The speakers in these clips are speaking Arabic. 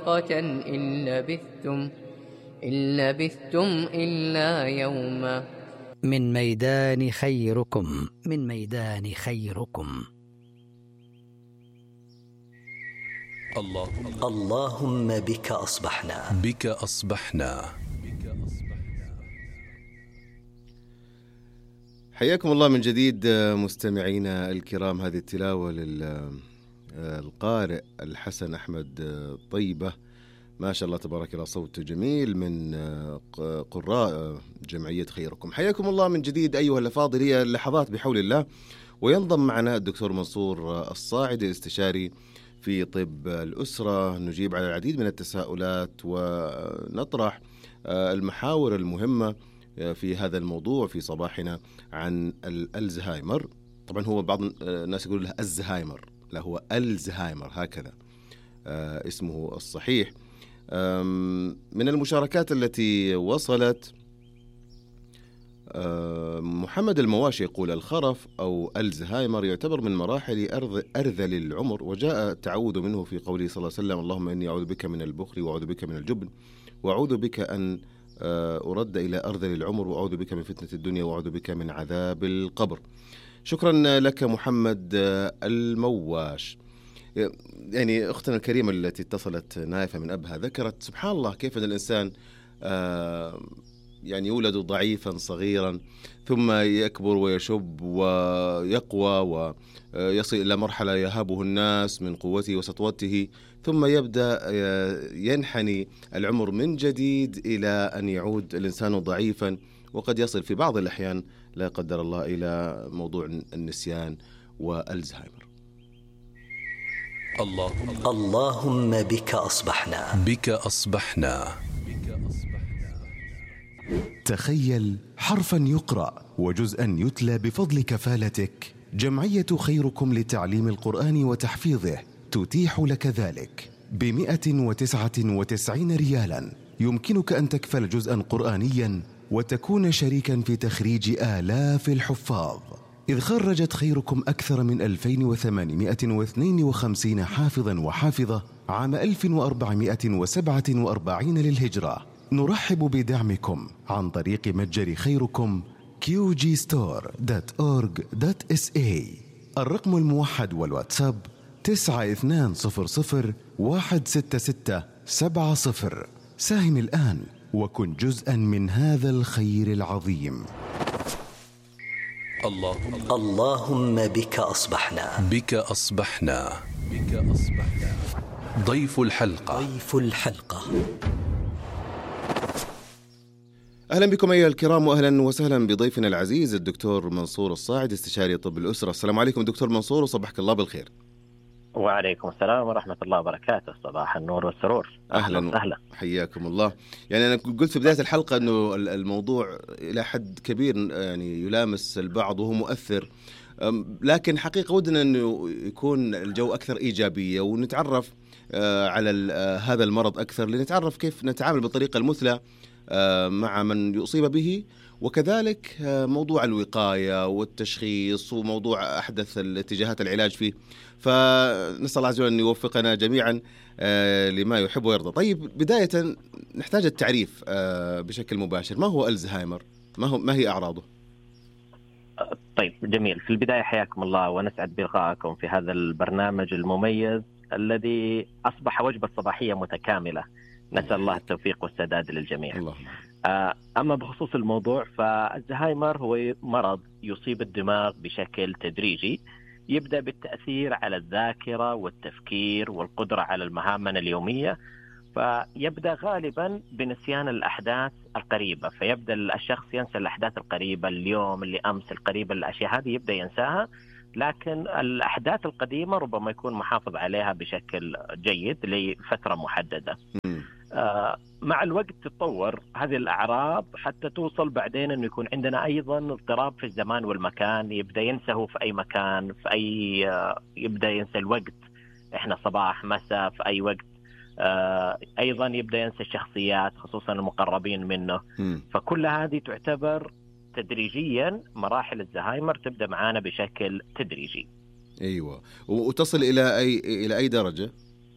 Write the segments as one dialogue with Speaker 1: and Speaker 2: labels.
Speaker 1: إن لبثتم إلا يوما.
Speaker 2: من ميدان خيركم، من ميدان خيركم.
Speaker 3: اللهم بك أصبحنا،
Speaker 4: بك أصبحنا.
Speaker 5: حياكم الله من جديد مستمعينا الكرام. هذه التلاوة للقارئ الحسن أحمد طيبة، ما شاء الله تبارك الله، صوت جميل من قراء جمعية خيركم. حياكم الله من جديد أيها الأفاضل. هي اللحظات بحول الله، وينضم معنا الدكتور منصور الصاعدي الاستشاري في طب الأسرة. نجيب على العديد من التساؤلات ونطرح المحاور المهمة في هذا الموضوع في صباحنا عن الألزهايمر. طبعا هو بعض الناس يقول له الزهايمر، لا هو الزهايمر هكذا اسمه الصحيح. من المشاركات التي وصلت محمد المواشي يقول: الخرف أو الزهايمر يعتبر من مراحل أرذل العمر، وجاء التعوذ منه في قوله صلى الله عليه وسلم: اللهم إني أعوذ بك من البخل وأعوذ بك من الجبن وأعوذ بك أن أرد إلى أرذل العمر وأعوذ بك من فتنة الدنيا وأعوذ بك من عذاب القبر. شكرا لك محمد المواش. يعني أختنا الكريمة التي اتصلت نايفة من أبها ذكرت سبحان الله كيف أن الإنسان يعني يولد ضعيفا صغيرا ثم يكبر ويشب ويقوى ويصل إلى مرحلة يهابه الناس من قوته وسطوته، ثم يبدأ ينحني العمر من جديد إلى أن يعود الإنسان ضعيفا، وقد يصل في بعض الأحيان لا قدر الله إلى موضوع النسيان والزهايمر.
Speaker 3: اللهم بك أصبحنا،
Speaker 4: بك أصبحنا.
Speaker 6: تخيل حرفا يقرأ وجزءا يتلى بفضل كفالتك. جمعية خيركم لتعليم القرآن وتحفيظه تتيح لك ذلك ب199 ريالا. يمكنك أن تكفل جزءا قرآنيا وتكون شريكا في تخريج آلاف الحفاظ، إذ خرجت خيركم أكثر من 2852 حافظا وحافظة عام 1447 للهجرة. نرحب بدعمكم عن طريق متجر خيركم qgstore.org.sa. الرقم الموحد والواتساب 9200166770. ساهم الآن وكن جزءا من هذا الخير العظيم.
Speaker 3: اللهم بك أصبحنا،
Speaker 4: بك أصبحنا. بك أصبحنا. ضيف الحلقة،
Speaker 3: ضيف الحلقة.
Speaker 5: أهلا بكم أيها الكرام، وأهلا وسهلا بضيفنا العزيز الدكتور منصور الصاعدي استشاري طب الأسرة. السلام عليكم دكتور منصور، وصبحك الله بالخير.
Speaker 7: وعليكم السلام ورحمة الله وبركاته. صباح النور والسرور.
Speaker 5: أهلا وسهلا، حياكم الله. يعني أنا قلت في بداية الحلقة أنه الموضوع إلى حد كبير يعني يلامس البعض وهو مؤثر، لكن حقيقة ودنا أنه يكون الجو أكثر إيجابية ونتعرف على هذا المرض أكثر، لنتعرف كيف نتعامل بالطريقة المثلى مع من يصيب به، وكذلك موضوع الوقاية والتشخيص وموضوع أحدث الاتجاهات العلاج فيه. فنسأل الله عز وجل أن يوفقنا جميعا لما يحب ويرضى. طيب بداية نحتاج التعريف بشكل مباشر، ما هو الزهايمر؟ ما هي أعراضه؟
Speaker 7: طيب جميل. في البداية حياكم الله ونسعد بلقائكم في هذا البرنامج المميز الذي أصبح وجبة صباحية متكاملة. نسأل الله التوفيق والسداد للجميع. أما بخصوص الموضوع، فالزهايمر هو مرض يصيب الدماغ بشكل تدريجي، يبدأ بالتأثير على الذاكرة والتفكير والقدرة على المهام اليومية، فيبدأ غالبا بنسيان الأحداث القريبة، فيبدأ الشخص ينسى الأحداث القريبة، اليوم اللي أمس القريبة، الأشياء هذه يبدأ ينساها، لكن الأحداث القديمة ربما يكون محافظ عليها بشكل جيد لفترة محددة. مع الوقت تتطور هذه الأعراض حتى توصل بعدين أنه يكون عندنا أيضا اضطراب في الزمان والمكان، يبدأ ينسه في أي مكان، في أي يبدأ ينسى الوقت، إحنا صباح مساء في أي وقت. أيضا يبدأ ينسى الشخصيات خصوصا المقربين منه. فكل هذه تعتبر تدريجيا مراحل الزهايمر تبدأ معانا بشكل تدريجي.
Speaker 5: أيوة. وتصل إلى أي درجة؟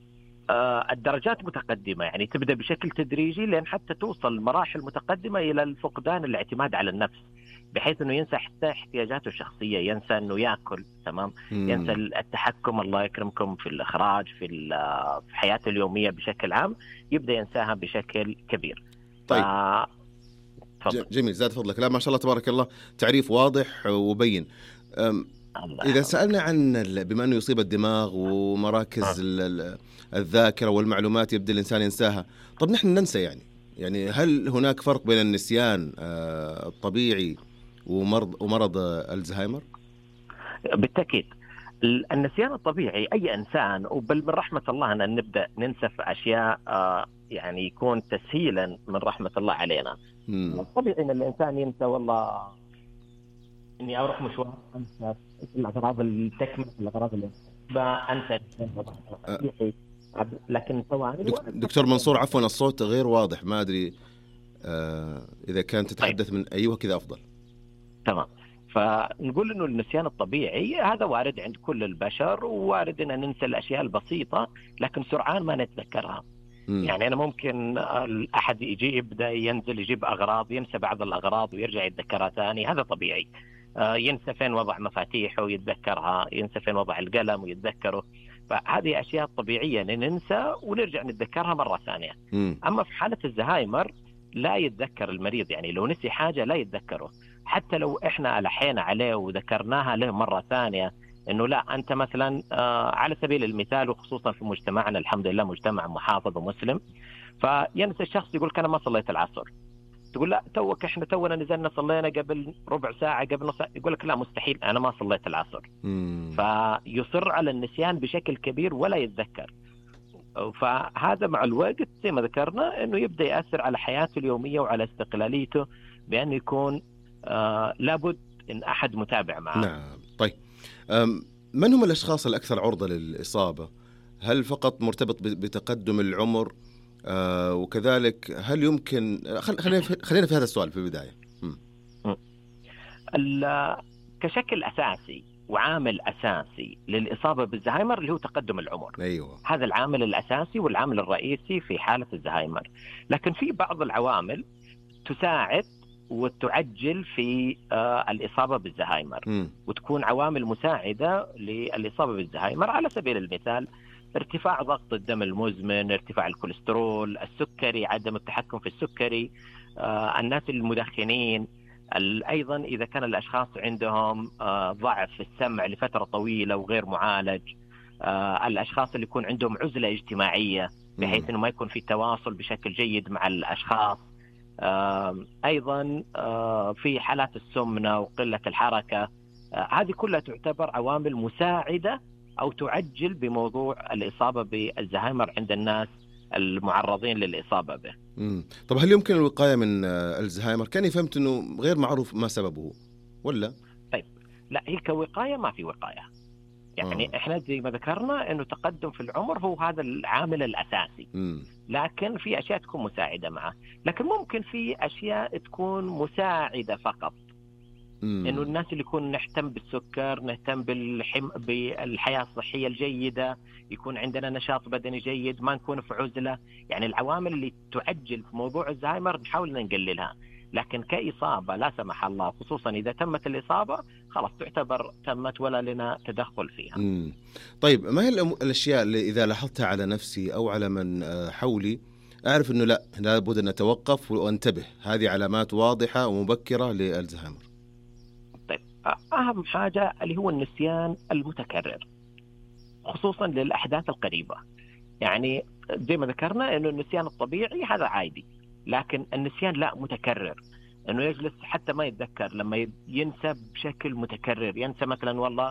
Speaker 7: الدرجات متقدمة، يعني تبدأ بشكل تدريجي لين حتى توصل مراحل متقدمة إلى الفقدان الاعتماد على النفس، بحيث أنه ينسى حتى احتياجاته الشخصية، ينسى أنه يأكل، تمام، ينسى التحكم الله يكرمكم في الإخراج في حياته اليومية بشكل عام، يبدأ ينساها بشكل كبير.
Speaker 5: طيب جميل، زاد فضلك. لا ما شاء الله تبارك الله، تعريف واضح وبين. إذا سألنا عن بما أنه يصيب الدماغ ومراكز الذاكرة والمعلومات يبدأ الإنسان ينساها، طب نحن ننسى يعني هل هناك فرق بين النسيان الطبيعي ومرض الزهايمر؟
Speaker 7: بالتأكيد النسيان الطبيعي أي إنسان، وبل من رحمة الله أن نبدأ ننسى في أشياء يعني يكون تسهيلا من رحمة الله علينا. طبيعي أن الإنسان ينسى، والله إني أروح مشوار أنسى الأغراض التكمل، الأغراض اللي بأنسى، لكن ثواني.
Speaker 5: دكتور منصور عفوا الصوت غير واضح، ما أدري إذا كان تتحدث من أيوه كذا أفضل.
Speaker 7: تمام. فنقول إنه النسيان الطبيعي هذا وارد عند كل البشر، ووارد إن ننسى الأشياء البسيطة لكن سرعان ما نتذكرها. يعني أنا ممكن الأحد يجي يبدأ ينزل يجيب أغراض، ينسى بعض الأغراض ويرجع يتذكرها ثاني، هذا طبيعي. ينسى فين وضع مفاتيحه ويتذكرها، ينسى فين وضع القلم ويتذكره. فهذه أشياء طبيعية ننسى ونرجع نتذكرها مرة ثانية. أما في حالة الزهايمر لا يتذكر المريض، يعني لو نسي حاجة لا يتذكره، حتى لو إحنا ألحينا عليه وذكرناها له مرة ثانية إنه لا أنت مثلا على سبيل المثال، وخصوصا في مجتمعنا الحمد لله مجتمع محافظ ومسلم، فينسى الشخص يقول أنا ما صليت العصر، تقول لا توك إحنا تونا نزلنا صلينا قبل ربع ساعة قبل نص ساعة، يقول لك لا مستحيل أنا ما صليت العصر. فيصر على النسيان بشكل كبير ولا يتذكر. فهذا مع الوقت زي ما ذكرنا إنه يبدأ يأثر على حياته اليومية وعلى استقلاليته، بأنه يكون لابد إن أحد متابع معه.
Speaker 5: نعم. طيب من هم الأشخاص الأكثر عرضة للإصابة؟ هل فقط مرتبط بتقدم العمر؟ وكذلك هل يمكن خلينا في هذا السؤال في البداية.
Speaker 7: كشكل أساسي وعامل أساسي للإصابة بالزهايمر اللي هو تقدم العمر.
Speaker 5: أيوة.
Speaker 7: هذا العامل الأساسي والعامل الرئيسي في حالة الزهايمر، لكن في بعض العوامل تساعد وتعجل في الإصابة بالزهايمر، وتكون عوامل مساعدة للإصابة بالزهايمر. على سبيل المثال ارتفاع ضغط الدم المزمن، ارتفاع الكوليسترول، السكري، عدم التحكم في السكري، الناس المدخنين، أيضا إذا كان الأشخاص عندهم ضعف في السمع لفترة طويلة وغير معالج، الأشخاص اللي يكون عندهم عزلة اجتماعية بحيث أنه ما يكون في تواصل بشكل جيد مع الأشخاص، أيضا في حالات السمنة وقلة الحركة. هذه كلها تعتبر عوامل مساعدة أو تعجل بموضوع الإصابة بالزهايمر عند الناس المعرضين للإصابة به.
Speaker 5: طب هل يمكن الوقاية من الزهايمر؟ كان فهمت أنه غير معروف ما سببه ولا؟
Speaker 7: طيب لا، هي كوقاية ما في وقاية، يعني إحنا زي ما ذكرنا أنه تقدم في العمر هو هذا العامل الأساسي. لكن في أشياء تكون مساعدة معه، لكن ممكن في أشياء تكون مساعدة فقط. إنه الناس اللي يكون نهتم بالسكر، نهتم بالحياة الصحية الجيدة، يكون عندنا نشاط بدني جيد، ما نكون في عزلة، يعني العوامل اللي تعجل في موضوع الزهايمر نحاول نقللها. لكن كإصابة لا سمح الله، خصوصا إذا تمت الإصابة خلاص تعتبر تمت ولا لنا تدخل فيها.
Speaker 5: طيب ما هي الأشياء اللي إذا لاحظتها على نفسي أو على من حولي أعرف أنه لا لابد أن أتوقف وأنتبه، هذه علامات واضحة ومبكرة للزهايمر؟
Speaker 7: طيب أهم حاجة اللي هو النسيان المتكرر، خصوصا للأحداث القريبة. يعني زي ما ذكرنا إنه النسيان الطبيعي هذا عادي، لكن النسيان لا متكرر، إنه يجلس حتى ما يتذكر، لما ينسى بشكل متكرر، ينسى مثلا والله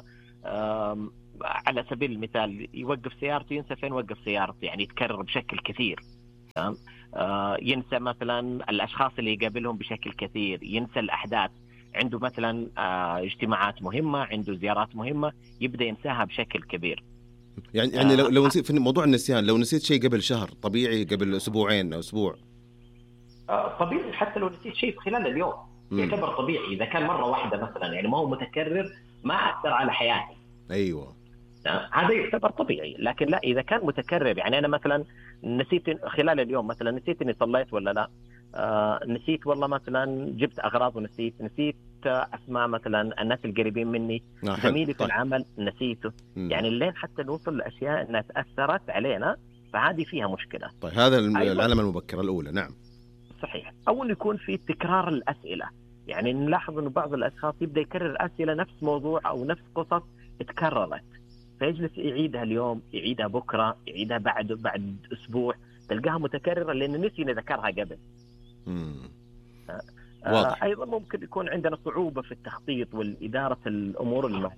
Speaker 7: على سبيل المثال يوقف سيارته ينسى فين وقف سيارته، يعني يتكرر بشكل كثير. ينسى مثلا الأشخاص اللي يقابلهم بشكل كثير، ينسى الأحداث، عنده مثلا اجتماعات مهمة، عنده زيارات مهمة، يبدأ ينساها بشكل كبير.
Speaker 5: يعني لو نسيت في موضوع النسيان، لو نسيت شيء قبل شهر طبيعي، قبل أسبوعين أو أسبوع
Speaker 7: طبيعي، حتى لو نسيت شيء خلال اليوم يعتبر طبيعي إذا كان مرة واحدة مثلا، يعني ما هو متكرر، ما أثر على حياتي.
Speaker 5: أيوة.
Speaker 7: هذا يعتبر طبيعي. لكن لا، إذا كان متكرر، يعني أنا مثلا نسيت خلال اليوم، مثلا نسيت إني صليت ولا لا، نسيت والله مثلا جبت أغراض ونسيت أسماء مثلا الناس القريبين مني، زميلي في العمل نسيته. يعني اللين حتى نوصل لأشياء أنها تأثرت علينا، فهذه فيها مشكلة.
Speaker 5: طيب هذا العلامة المبكرة الأولى. نعم
Speaker 7: صحيح. أول يكون في تكرار الأسئلة، يعني نلاحظ أنه بعض الأشخاص يبدأ يكرر أسئلة نفس موضوع أو نفس قصص تكررت، فيجلس يعيدها اليوم، يعيدها بكرة، يعيدها بعد أسبوع، تلقاها متكررة لأنه نسي ذكرها قبل. أيضا ممكن يكون عندنا صعوبة في التخطيط والإدارة الأمور المالية.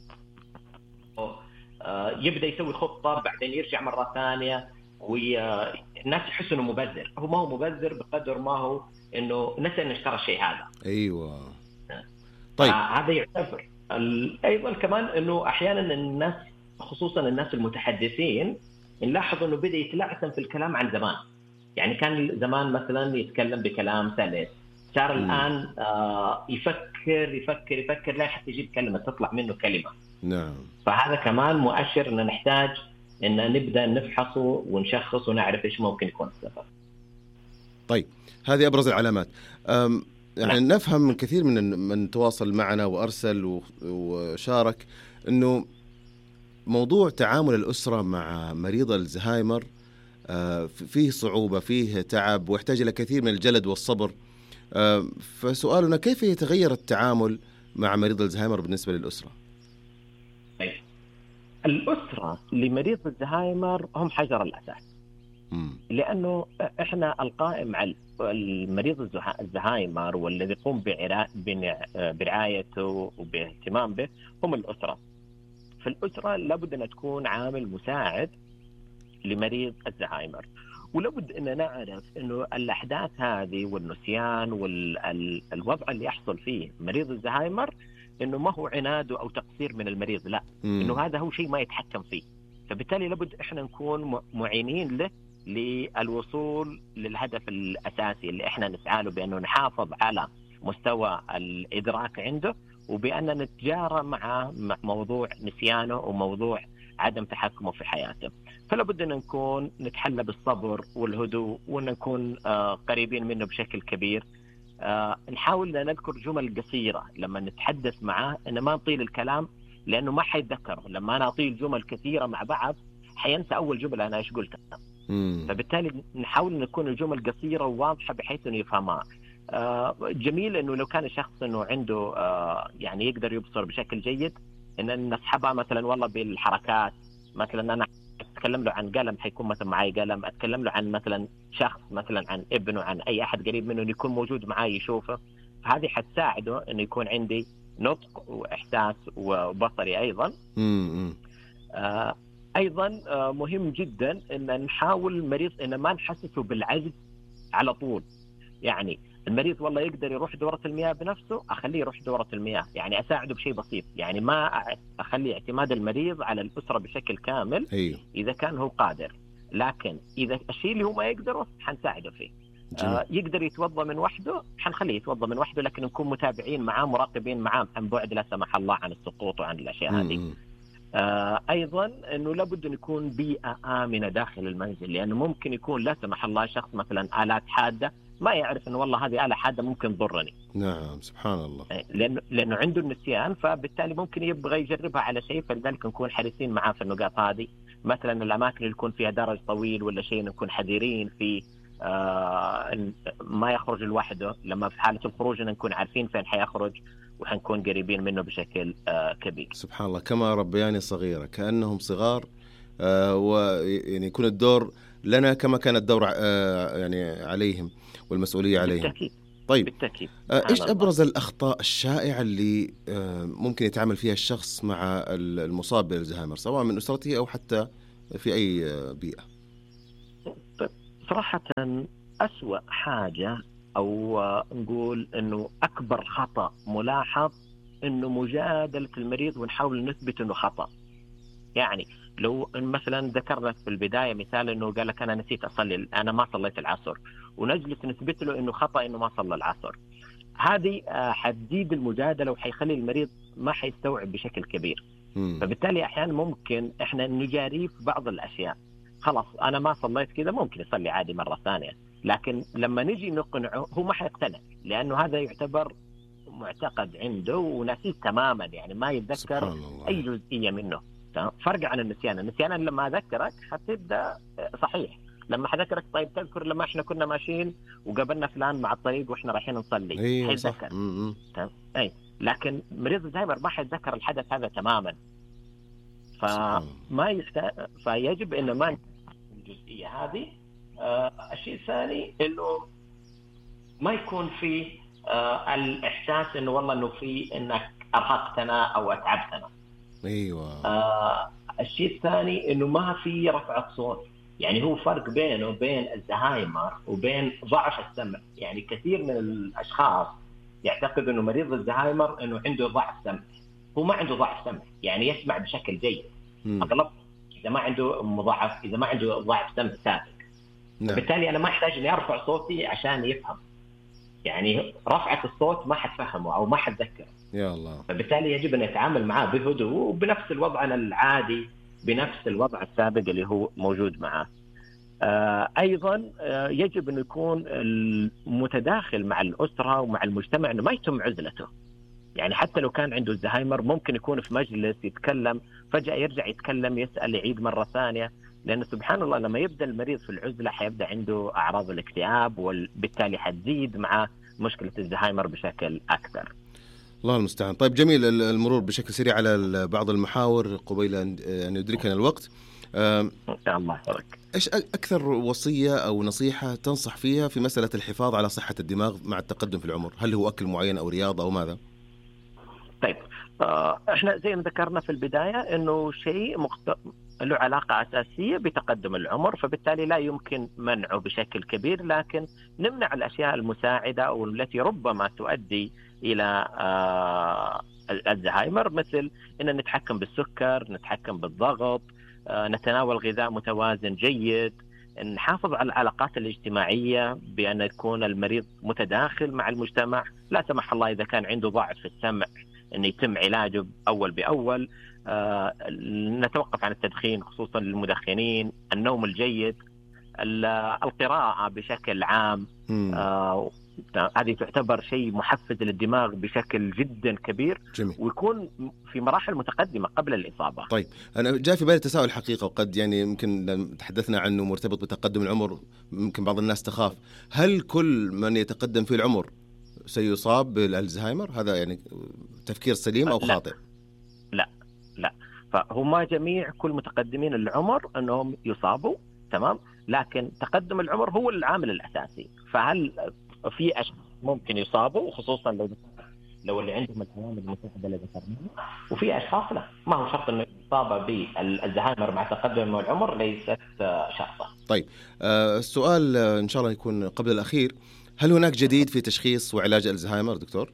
Speaker 7: يبدأ يسوي خطة بعدين يرجع مرة ثانية، والناس يحسوا إنه مبذر. هو ما هو مبذر بقدر ما هو إنه نسى إنه اشترى الشيء هذا.
Speaker 5: أيوة. طيب
Speaker 7: هذا يعتبر. أيضا كمان إنه أحيانا الناس، خصوصا الناس المتحدثين، نلاحظ إنه بدأ يتلعثم في الكلام عن زمان. يعني كان زمان مثلا يتكلم بكلام سلس، صار الآن يفكر لا حتى يجيب كلمة تطلع منه كلمة.
Speaker 5: نعم.
Speaker 7: فهذا كمان مؤشر إن نحتاج إن نبدأ نفحصه ونشخص ونعرف إيش ممكن يكون السبب.
Speaker 5: طيب هذه أبرز العلامات. يعني نفهم من كثير من تواصل معنا وأرسل وشارك إنه موضوع تعامل الأسرة مع مريض الزهايمر فيه صعوبة، فيه تعب، ويحتاج إلى كثير من الجلد والصبر. فسؤالنا كيف يتغير التعامل مع مريض الزهايمر بالنسبة للأسرة؟
Speaker 7: الأسرة لمريض الزهايمر هم حجر الأساس. لأنه إحنا القائم على المريض الزهايمر والذي يقوم برعايته وباهتمام به هم الأسرة. فالأسرة لابد أن تكون عامل مساعد لمريض الزهايمر، ولابد أن نعرف أنه الأحداث هذه والنسيان والوضع اللي يحصل فيه مريض الزهايمر أنه ما هو عناده أو تقصير من المريض، لا، أنه هذا هو شيء ما يتحكم فيه. فبالتالي لابد إحنا نكون معينين له للوصول للهدف الأساسي اللي إحنا نسعى له، بأنه نحافظ على مستوى الإدراك عنده، وبأننا نتجارى مع موضوع نسيانه وموضوع عدم تحكمه في حياته. فلا بد أن نكون نتحلى بالصبر والهدوء، وأن نكون قريبين منه بشكل كبير. نحاول أن نذكر جمل قصيرة لما نتحدث معه، أن ما نطيل الكلام لأنه ما حيتذكره. لما أنا أطيل جمل كثيرة مع بعض حينسى أول جملة أنا إيش قلتها. فبالتالي نحاول أن نكون الجمل قصيرة وواضحة بحيث أنه يفهمها. جميل أنه لو كان الشخص أنه عنده يعني يقدر يبصر بشكل جيد، أن نسحبها مثلا والله بالحركات. مثلا أنا أتكلم له عن قلم، حيكون مثلا معي قلم. أتكلم له عن مثلا شخص، مثلا عن ابنه، عن أي أحد قريب منه، يكون موجود معي يشوفه. هذه حتساعده أنه يكون عندي نطق وإحساس وبصري أيضا. أيضا مهم جدا أن نحاول المريض أن ما نحسسه بالعجز على طول. يعني المريض والله يقدر يروح دورة المياه بنفسه، أخليه يروح دورة المياه، يعني أساعده بشيء بسيط. يعني ما أخلي اعتماد المريض على الأسرة بشكل كامل إذا كان هو قادر. لكن إذا الشيء اللي هو ما يقدره حنساعده فيه. يقدر يتوضأ من وحده، حنخليه يتوضأ من وحده، لكن نكون متابعين معاه، مراقبين معاه عن بعد لا سمح الله عن السقوط وعن الأشياء هذه. أيضا أنه لابد أن يكون بيئة آمنة داخل المنزل، لأنه ممكن يكون لا سمح الله شخص مثلا آلات حادة ما يعرف أنه والله هذه آلة حادة ممكن تضرني.
Speaker 5: نعم سبحان الله.
Speaker 7: لأنه عنده النسيان، فبالتالي ممكن يبغى يجربها على شيء. فلذلك نكون حريصين معاه في النقاط هذه. مثلا الأماكن اللي يكون فيها درج طويل ولا شيء نكون حذرين في ما يخرج لوحده. لما في حالة الخروج نكون عارفين فين حيخرج وحنكون قريبين منه بشكل كبير.
Speaker 5: سبحان الله، كما ربياني صغيرة، كأنهم صغار. ويعني يكون الدور لنا كما كان الدور يعني عليهم والمسؤولية عليهم.
Speaker 7: بالتأكيد.
Speaker 5: طيب
Speaker 7: بالتأكيد.
Speaker 5: إيش أبرز الأخطاء الشائعة اللي ممكن يتعامل فيها الشخص مع المصاب بالزهايمر، سواء من أسرته أو حتى في أي بيئة؟
Speaker 7: صراحة أسوأ حاجة أو نقول أنه أكبر خطأ ملاحظ أنه مجادلة المريض ونحاول نثبت أنه خطأ. يعني لو مثلا ذكرنا في البداية مثال أنه قال لك أنا نسيت أصلي، أنا ما صليت العصر، ونجلس نثبت له أنه خطأ أنه ما صلى العصر. هذه حتزيد المجادلة وحيخلي المريض ما حيستوعب بشكل كبير. فبالتالي أحيانا ممكن إحنا نجاريه في بعض الأشياء. خلاص أنا ما صليت كذا، ممكن يصلي عادي مرة ثانية، لكن لما نجي نقنعه هو ما حيقتنع، لأنه هذا يعتبر معتقد عنده ونسيه تماما، يعني ما يتذكر أي جزئية منه. فرق عن النسيان لما أذكرك حتبدأ صحيح، لما حذكرك طيب تذكر لما احنا كنا ماشيين وقابلنا فلان مع الطريق واحنا رايحين نصلي، حيتذكر. اي لكن مريض الزهايمر ما حيتذكر الحدث هذا تماما، فيجب ان ما الجزئيه هذه. الشيء الثاني انه ما يكون في الاحساس انه والله انه في انك ارهقتنا او اتعبتنا.
Speaker 5: ايوه.
Speaker 7: الشيء الثاني انه ما في رفع صوت، يعني هو فرق بينه وبين الزهايمر وبين ضعف السمع. يعني كثير من الاشخاص يعتقد انه مريض الزهايمر انه عنده ضعف سمع، هو ما عنده ضعف سمع، يعني يسمع بشكل جيد اغلب، اذا ما عنده مضاعف، اذا ما عنده ضعف سمع سابق. بالتالي انا ما احتاج اني ارفع صوتي عشان يفهم، يعني رفعة الصوت ما حتفهمه او ما حتذكره.
Speaker 5: يا الله.
Speaker 7: فبالتالي يجب ان نتعامل معاه بهدوء وبنفس الوضع العادي، بنفس الوضع السابق اللي هو موجود معه. أيضا يجب أن يكون المتداخل مع الأسرة ومع المجتمع، أنه ما يتم عزلته. يعني حتى لو كان عنده الزهايمر ممكن يكون في مجلس يتكلم، فجأة يرجع يتكلم، يسأل، يعيد مرة ثانية، لأنه سبحان الله لما يبدأ المريض في العزلة حيبدأ عنده أعراض الاكتئاب، وبالتالي حتزيد مع مشكلة الزهايمر بشكل أكثر.
Speaker 5: الله المستعان. طيب جميل المرور بشكل سريع على بعض المحاور قبيل أن يدركنا الوقت.
Speaker 7: الله يبارك.
Speaker 5: إيش أكثر وصية أو نصيحة تنصح فيها في مسألة الحفاظ على صحة الدماغ مع التقدم في العمر؟ هل هو أكل معين أو رياضة أو ماذا؟
Speaker 7: طيب إحنا زي ما ذكرنا في البداية إنه شيء له علاقة أساسية بتقدم العمر، فبالتالي لا يمكن منعه بشكل كبير، لكن نمنع الأشياء المساعدة أو التي ربما تؤدي إلى الزهايمر، مثل إن نتحكم بالسكر، نتحكم بالضغط، نتناول غذاء متوازن جيد، نحافظ على العلاقات الاجتماعية بأن يكون المريض متداخل مع المجتمع، لا سمح الله إذا كان عنده ضعف في السمع أن يتم علاجه أول بأول، نتوقف عن التدخين خصوصا للمدخنين، النوم الجيد، القراءة بشكل عام، هذه تعتبر شيء محفز للدماغ بشكل جدا كبير.
Speaker 5: جميل.
Speaker 7: ويكون في مراحل متقدمة قبل الإصابة.
Speaker 5: طيب أنا جاء في بالي تساؤل حقيقة، وقد يعني يمكن تحدثنا عنه مرتبط بتقدم العمر، ممكن بعض الناس تخاف، هل كل من يتقدم في العمر سيصاب بالألزهايمر؟ هذا يعني تفكير سليم أو خاطئ؟
Speaker 7: لا، فهم جميع كل متقدمين العمر أنهم يصابوا، تمام، لكن تقدم العمر هو العامل الأساسي. فهل في أشخاص ممكن يصابوا، خصوصا لو اللي عندهم العوامل المساعدة اللي ذكرناها، وفي أشخاص لا، ما هو شرط إنه الإصابة بالزهايمر مع تقدم العمر ليست شرطا.
Speaker 5: طيب السؤال إن شاء الله يكون قبل الأخير، هل هناك جديد في تشخيص وعلاج الزهايمر دكتور؟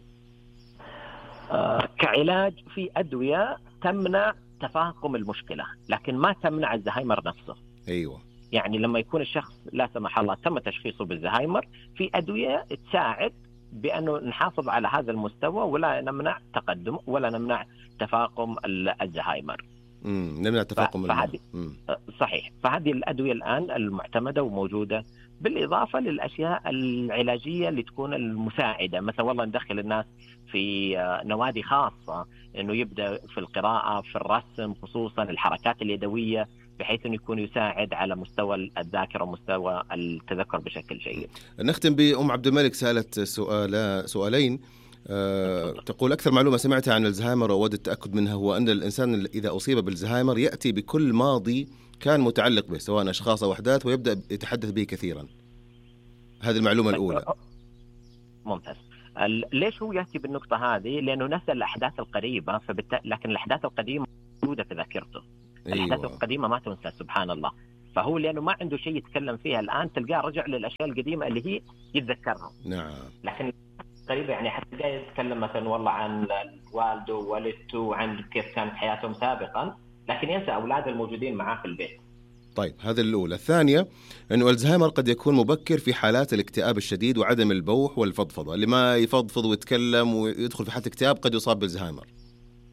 Speaker 7: كعلاج في أدوية تمنع تفاقم المشكلة، لكن ما تمنع الزهايمر نفسه.
Speaker 5: أيوة.
Speaker 7: يعني لما يكون الشخص لا سمح الله تم تشخيصه بالزهايمر، في أدوية تساعد بأنه نحافظ على هذا المستوى ولا نمنع تقدم ولا نمنع تفاقم الزهايمر.
Speaker 5: نمنع تفاقم
Speaker 7: صحيح. فهذه الأدوية الآن المعتمدة وموجودة، بالإضافة للأشياء العلاجية اللي تكون المساعدة، مثلا والله ندخل الناس في نوادي خاصة، إنه يبدأ في القراءة، في الرسم، خصوصا الحركات اليدوية، بحيث أنه يكون يساعد على مستوى الذاكرة ومستوى التذكر بشكل جيد.
Speaker 5: نختم بأم عبد الملك، سألت سؤالين. تقول أكثر معلومة سمعتها عن الزهايمر وأود التأكد منها هو أن الإنسان إذا أصيب بالزهايمر يأتي بكل ماضي كان متعلق به، سواء أشخاص أو أحداث، ويبدأ يتحدث به كثيرا. هذه المعلومة الأولى.
Speaker 7: ممتاز. ليش هو يأتي بالنقطة هذه؟ لأنه نسى الأحداث القريبة، لكن الأحداث القديمة موجودة في ذاكرته. الأحداث القديمة ما تنسى سبحان الله. فهو لأنه ما عنده شيء يتكلم فيها الآن، تلقاه رجع للأشياء القديمة اللي هي يتذكرها.
Speaker 5: نعم. حتى
Speaker 7: قريبة يعني حتى يتكلم مثلا والله عن والده ووالدته وعن كيف كانت حياتهم سابقا، لكن ينسى أولاده الموجودين معاه في البيت.
Speaker 5: طيب هذا الأولى. الثانية أنه الزهايمر قد يكون مبكر في حالات الاكتئاب الشديد وعدم البوح والفضفضة، اللي ما يفضفض ويتكلم ويدخل في حالة اكتئاب قد يصاب بالزهايمر.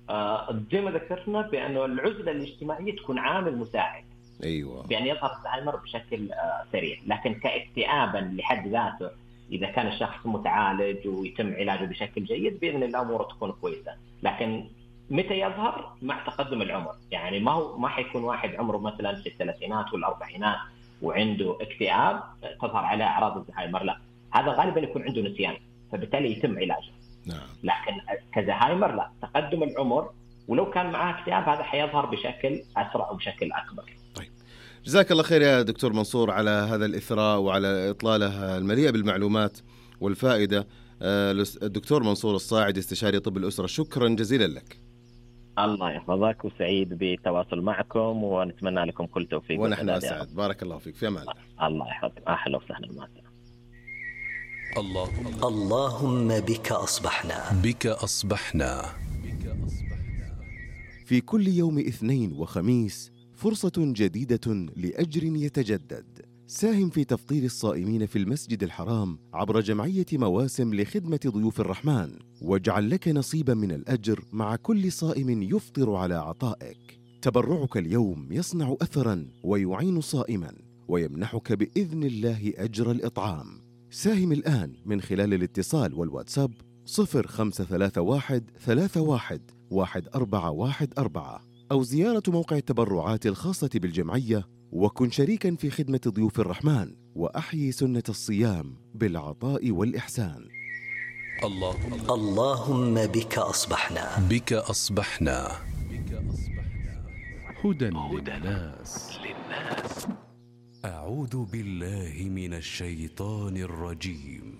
Speaker 7: زي ما ذكرنا بأنه العزلة الاجتماعية تكون عامل مساعد،
Speaker 5: ايوه
Speaker 7: بأن يظهر الزهايمر بشكل سريع. لكن كاكتئابا لحد ذاته إذا كان الشخص متعالج ويتم علاجه بشكل جيد بإذن الله أموره تكون كويسة. لكن متى يظهر؟ مع تقدم العمر. يعني ما حيكون واحد عمره مثلا في الثلاثينات والأربعينات وعنده اكتئاب تظهر عليه أعراض الزهايمر، لا، هذا غالبا يكون عنده نسيان فبالتالي يتم علاجه.
Speaker 5: نعم.
Speaker 7: لكن كزهايمر لا، تقدم العمر ولو كان معاه اكتئاب هذا حيظهر بشكل أسرع وبشكل أكبر.
Speaker 5: طيب جزاك الله خير يا دكتور منصور على هذا الإثراء وعلى إطلالة المليئة بالمعلومات والفائدة. الدكتور منصور الصاعد استشاري طب الأسرة، شكرا جزيلا لك.
Speaker 7: الله يحفظك، وسعيد بالتواصل معكم ونتمنى لكم كل توفيق.
Speaker 5: ونحن أسعد، بارك الله فيك، في أمان الله.
Speaker 7: الله يحفظك، أهلا وسهلا معك.
Speaker 3: اللهم بك أصبحنا.
Speaker 4: بك أصبحنا.
Speaker 6: في كل يوم اثنين وخميس فرصة جديدة لأجر يتجدد. ساهم في تفطير الصائمين في المسجد الحرام عبر جمعية مواسم لخدمة ضيوف الرحمن، واجعل لك نصيبا من الأجر مع كل صائم يفطر على عطائك. تبرعك اليوم يصنع أثرا ويعين صائما ويمنحك بإذن الله أجر الإطعام. ساهم الآن من خلال الاتصال والواتساب 0531 31 1414 أو زيارة موقع التبرعات الخاصة بالجمعية، وكن شريكا في خدمة ضيوف الرحمن وأحيي سنة الصيام بالعطاء والإحسان.
Speaker 3: اللهم بك أصبحنا.
Speaker 4: بك أصبحنا.
Speaker 8: هدى للناس.
Speaker 9: أعوذ بالله من الشيطان الرجيم.